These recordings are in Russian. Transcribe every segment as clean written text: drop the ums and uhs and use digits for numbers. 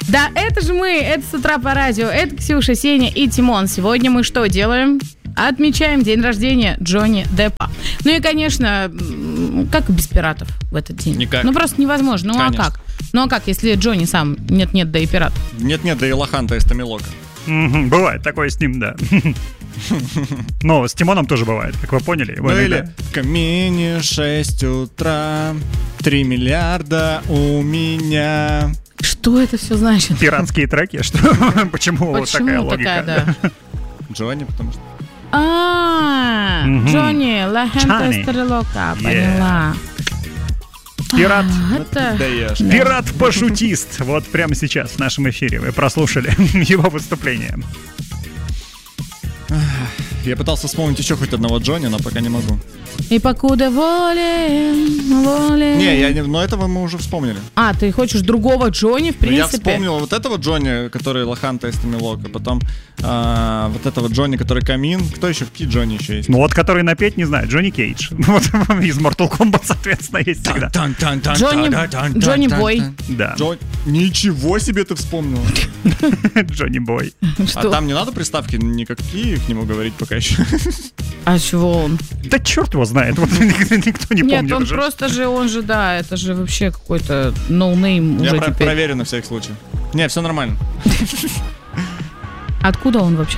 Да, это же мы, это «С утра по радио», это Ксюша, Сеня и Тимон. Сегодня мы что делаем? Отмечаем день рождения Джонни Деппа. Ну и, конечно, как без пиратов в этот день? Никак. Ну просто невозможно. Ну конечно. а как? Ну а как, если Джонни сам нет-нет, да и пират? Нет-нет, да и Лоханта из Томилока. Бывает такое с ним, да. Но с Тимоном тоже бывает, как вы поняли. Ну или в камине 6 утра, 3 миллиарда у меня. Что это все значит? Пиратские треки? Что? Почему вот такая логика? Да. Джонни, потому что... Джонни, Лоханта из Томилока, поняла. Пират. Пират-пошутист. Вот прямо сейчас в нашем эфире вы прослушали его выступление. Я пытался вспомнить еще хоть одного Джонни, но пока не могу. И покуда волен. Не, но этого мы уже вспомнили. А, ты хочешь другого Джонни, в принципе? Я вспомнил вот этого Джонни, который Лоханта из Томилока, потом вот этого Джонни, который Камин. Кто еще? Какие Джонни еще есть? Ну вот, который напеть, не знаю, Джонни Кейдж. Вот из Mortal Kombat, соответственно, есть всегда. Джонни Бой. Да. Ничего себе ты вспомнил. Джонни Бой. А там не надо приставки никакие к нему говорить пока еще? А чего он? Да черт его знает, вот никто не помнит. Нет, он уже. просто же, да, это же вообще какой-то ноунейм уже теперь. Я проверю на всякий случай. Не, все нормально. Откуда он вообще?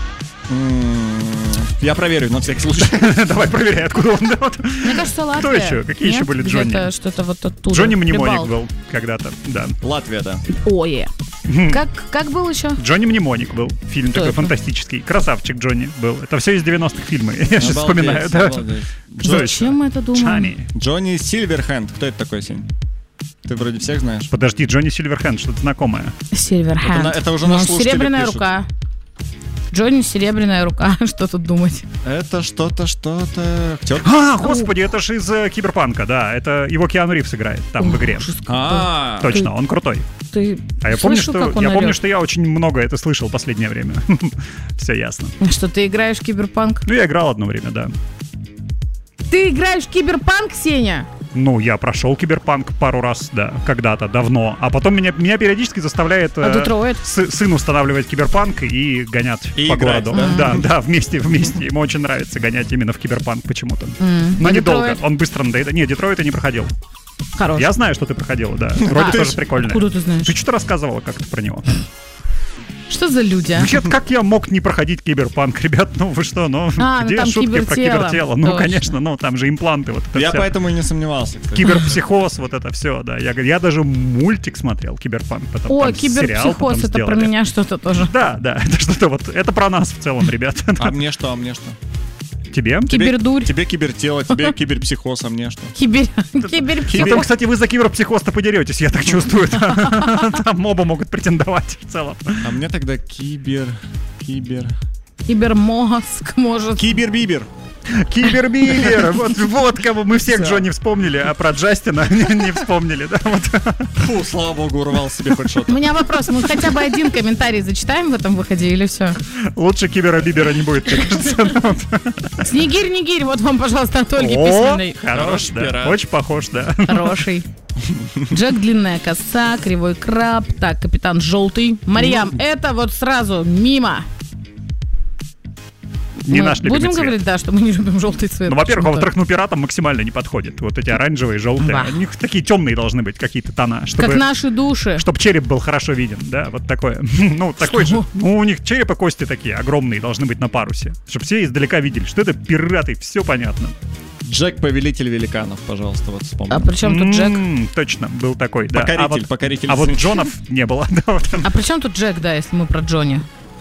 Я проверю на всякий случай. Давай проверяй, откуда он. Мне кажется, Латвия. Кто еще? Какие еще были Джонни? Где-то что-то вот оттуда. Джонни Мнемоник был когда-то, да. Латвия, да. Ой. Как был еще? Джонни Мнемоник был. Фильм такой фантастический. Красавчик Джонни был. Это все из 90-х фильмов. Я сейчас вспоминаю. Зачем мы это думаем? Джонни Сильверхенд. Кто это такой, Сень? Ты вроде всех знаешь. Подожди, Джонни Сильверхенд, что-то знакомое. Сильверхенд. Это уже наш слушатель серебряная пишет. рука. Джонни серебряная рука. Что тут думать? Это что-то. Актер? Господи, это же из Киберпанка, да. Это его Киану Ривз играет там в игре. Точно, он крутой. А я помню, что я очень много это слышал в последнее время. Все ясно. Что, ты играешь в Киберпанк? Ну, я играл одно время, да. Ты играешь в Киберпанк, Сеня? Ну, я прошел Киберпанк пару раз, да, когда-то, давно. А потом меня периодически заставляет сын устанавливать Киберпанк и гонять по городу. Да, вместе. Ему очень нравится гонять именно в Киберпанк почему-то. Но недолго, он быстро надоедает. Нет, Детройт я не проходил. Хорош. Я знаю, что ты проходил, да. Вроде тоже прикольно. Откуда ты знаешь? Ты что-то рассказывала как-то про него. Что за люди? Вообще, как я мог не проходить Киберпанк, ребят? Ну вы что, где шутки про кибертело? Ну, конечно, там же импланты. Вот это я все. Поэтому и не сомневался. Кстати. Киберпсихоз, вот это все, да. Я даже мультик смотрел, Киберпанк. О, Киберпсихоз, это про меня что-то тоже. Да, это что-то вот, это про нас в целом, ребят. А мне что? Тебе? Кибердурь. Тебе кибертело, тебе киберпсихоз, а мне что? Киберпсихоз. Потом, кстати, вы за киберпсихоз-то подеретесь, я так чувствую. Там оба могут претендовать в целом. А мне тогда Кибермозг, может. Кибербибер. Кибербибер. Вот кого мы всех Джонни вспомнили, а про Джастина не вспомнили, да? Фу, слава богу, урвал себе хоть что-то. У меня вопрос, мы хотя бы один комментарий зачитаем в этом выходе или все? Лучше Кибера-бибера не будет, мне кажется. Снегирь-нигирь, вот вам, пожалуйста, от Ольги письменный. Хорош, да. Очень похож, да. Хороший. Джек длинная коса, кривой краб. Так, капитан желтый. Марьям, это вот сразу мимо. Не наш любимый будем цвет. говорить, да, что мы не любим желтый цвет. Ну, во-первых, во-вторых, пиратам максимально не подходит. Вот эти оранжевые, желтые. У них такие темные должны быть какие-то тона. Как наши души. Чтобы череп был хорошо виден, да, вот такое. Ну, такой же. Ну, у них череп и кости такие огромные должны быть на парусе. Чтобы все издалека видели, что это пираты, все понятно. Джек, повелитель великанов, пожалуйста, вот вспомни. А при чем тут Джек? Точно, был такой, да. Покоритель. А вот Джонов не было. А при чем тут Джек, да, если мы про Джонни?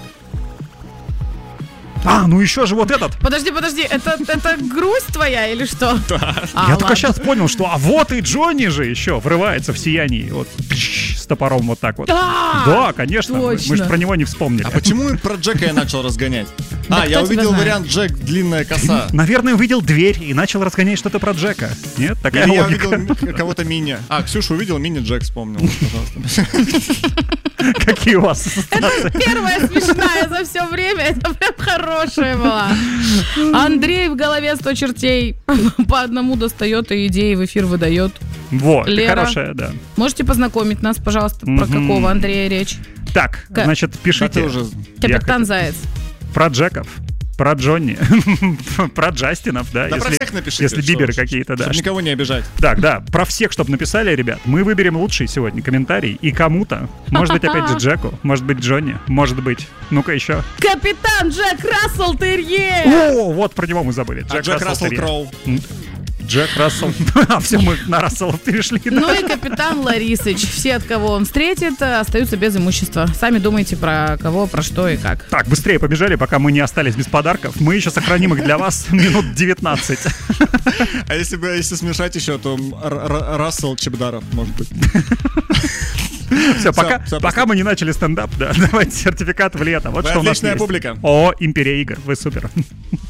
Ну еще же вот этот. Подожди, это грусть твоя или что? Да. Я только сейчас понял, что вот и Джонни же еще врывается в сиянии. Вот с топором вот так вот. Да, конечно. Точно. Мы же про него не вспомнили. А почему про Джека я начал разгонять? Я увидел вариант Джек, длинная коса. Наверное, увидел дверь и начал разгонять что-то про Джека. Нет? Такая Или я логика. увидел кого-то мини. Ксюша увидел, мини Джек вспомнил. Пожалуйста. Какие у вас ассоциации? Это первая смешная за все время. Это прям хорошая была. Андрей в голове 100 чертей. По одному достает и идеи в эфир выдает. Вот, Лера. Хорошая, да. Можете познакомить нас, пожалуйста, про какого Андрея речь? Так, значит, пишите. Капитан Заяц. Про Джеков. Про Джонни, про Джастинов, да, про всех напишите, если биберы какие-то, да. Чтобы никого не обижать. Так, да, про всех, чтобы написали, ребят. Мы выберем лучший сегодня комментарий. И кому-то, может быть, опять же Джеку, может быть, Джонни, может быть, ну-ка еще. Капитан Джек Рассел Терье! О, вот про него мы забыли. Джек Рассел Кроу. Джек Рассел. Все, мы на Расселов перешли. Ну и капитан Ларисыч. Все, от кого он встретит, остаются без имущества. Сами думайте про кого, про что и как. Так, быстрее побежали, пока мы не остались без подарков. Мы еще сохраним их для вас минут 19. А если смешать еще, то Рассел Чебдаров, может быть. Все, пока мы не начали стендап, да, давайте сертификат в лето. Вот что у нас есть. Отличная публика. О, Империя игр, вы супер.